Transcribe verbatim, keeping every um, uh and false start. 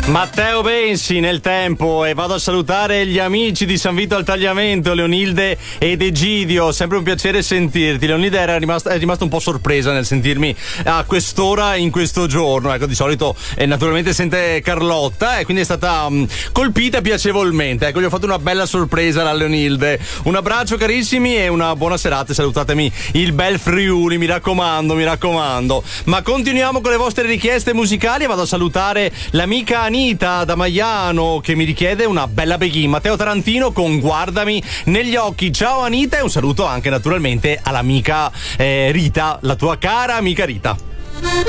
Matteo Bensi nel tempo, e vado a salutare gli amici di San Vito al Tagliamento, Leonilde ed Egidio. Sempre un piacere sentirti. Leonilde era rimasta, è rimasta un po' sorpresa nel sentirmi a quest'ora in questo giorno. Ecco, di solito eh, naturalmente sente Carlotta, e quindi è stata um, colpita piacevolmente. Ecco, gli ho fatto una bella sorpresa alla Leonilde. Un abbraccio carissimi e una buona serata. Salutatemi il bel Friuli, mi raccomando, mi raccomando. Ma continuiamo con le vostre richieste musicali e vado a salutare l'amica Anita da Maiano che mi richiede una bella beghin. Matteo Tarantino con Guardami negli occhi. Ciao Anita, e un saluto anche naturalmente all'amica eh, Rita, la tua cara amica Rita.